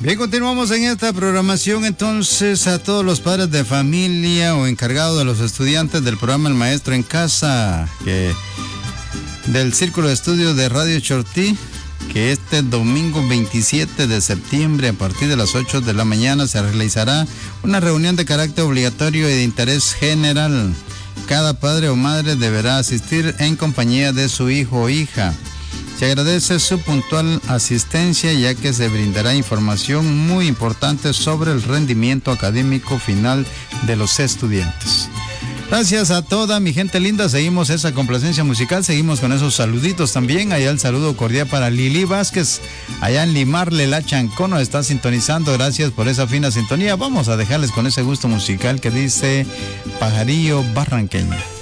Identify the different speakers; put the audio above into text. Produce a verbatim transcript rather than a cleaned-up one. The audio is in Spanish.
Speaker 1: Bien, continuamos en esta programación. Entonces, a todos los padres de familia o encargados de los estudiantes del programa El Maestro en Casa, que del Círculo de Estudios de Radio Chortí, que este domingo veintisiete de septiembre a partir de las ocho de la mañana se realizará una reunión de carácter obligatorio y de interés general. Cada padre o madre deberá asistir en compañía de su hijo o hija. Se agradece su puntual asistencia, ya que se brindará información muy importante sobre el rendimiento académico final de los estudiantes. Gracias a toda mi gente linda. Seguimos esa complacencia musical, seguimos con esos saluditos también. Allá el saludo cordial para Lili Vázquez, allá en Limarle, La Chancón, nos está sintonizando. Gracias por esa fina sintonía. Vamos a dejarles con ese gusto musical que dice Pajarillo Barranqueño.